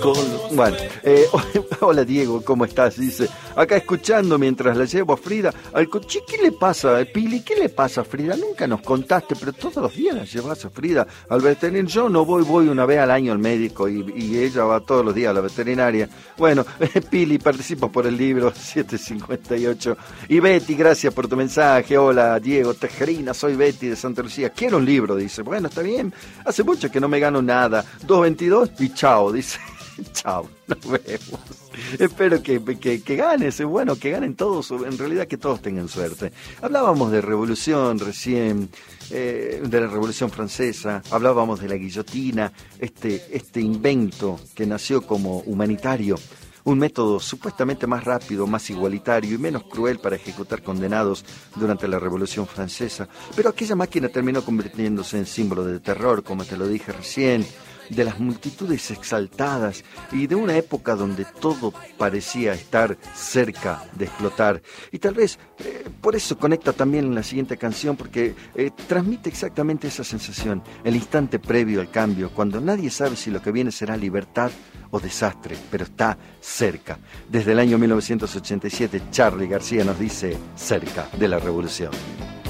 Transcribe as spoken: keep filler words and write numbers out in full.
Con- Bueno, eh, hola Diego, ¿cómo estás? Dice, acá escuchando mientras la llevo a Frida al coche. ¿Qué le pasa, Pili? ¿Qué le pasa a Frida? Nunca nos contaste, pero todos los días la llevas a Frida al veterinario. Yo no voy, voy una vez al año al médico y, y ella va todos los días a la veterinaria. Bueno, Pili participa por el libro siete cincuenta y ocho. Y Betty, gracias por tu mensaje. Hola Diego Tejerina, soy Betty de Santa Lucía. Quiero un libro, dice. Bueno, está bien. Hace mucho que no me gano nada. dos veintidós y chao, dice. Chao, nos vemos. Espero que, que, que ganes, bueno, que ganen todos, en realidad que todos tengan suerte. Hablábamos de revolución recién, eh, de la Revolución Francesa, hablábamos de la guillotina, este, este invento que nació como humanitario, un método supuestamente más rápido, más igualitario y menos cruel para ejecutar condenados durante la Revolución Francesa. Pero aquella máquina terminó convirtiéndose en símbolo de terror, como te lo dije recién, de las multitudes exaltadas y de una época donde todo parecía estar cerca de explotar. Y tal vez eh, por eso conecta también en la siguiente canción, porque eh, transmite exactamente esa sensación, el instante previo al cambio, cuando nadie sabe si lo que viene será libertad o desastre, pero está cerca. Desde el año mil novecientos ochenta y siete, Charly García nos dice cerca de la revolución.